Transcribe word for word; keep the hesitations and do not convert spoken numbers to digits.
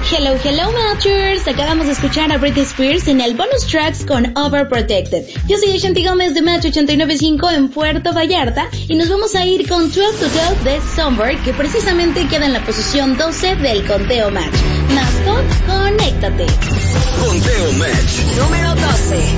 Hello, hello, Matchers. Acabamos de escuchar a Britney Spears en el bonus tracks con Overprotected. Yo soy Ashanti Gómez de Match ochenta y nueve punto cinco en Puerto Vallarta y nos vamos a ir con twelve to twelve de Sunbird, que precisamente queda en la posición doce del conteo Match. Mascot, conéctate. Conteo Match número doce.